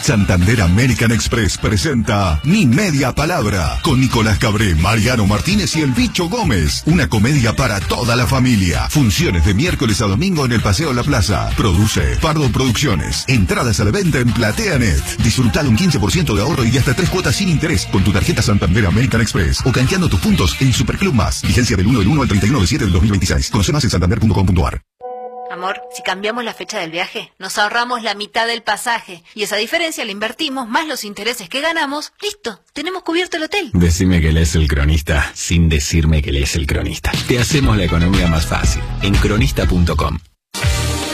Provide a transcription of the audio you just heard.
Santander American Express presenta Mi Media Palabra con Nicolás Cabré, Mariano Martínez y el Bicho Gómez. Una comedia para toda la familia. Funciones de miércoles a domingo en el Paseo La Plaza. Produce Pardo Producciones. Entradas a la venta en PlateaNet. Disfruta de un 15% de ahorro y hasta 3 cuotas sin interés con tu tarjeta Santander American Express o canjeando tus puntos en Superclub Más. Vigencia del 1 al 31 de 7 del 2026. Conoce más en santander.com.ar. Amor, si cambiamos la fecha del viaje, nos ahorramos la mitad del pasaje. Y esa diferencia la invertimos, más los intereses que ganamos. ¡Listo! Tenemos cubierto el hotel. Decime que lees El Cronista, sin decirme que lees El Cronista. Te hacemos la economía más fácil. En cronista.com.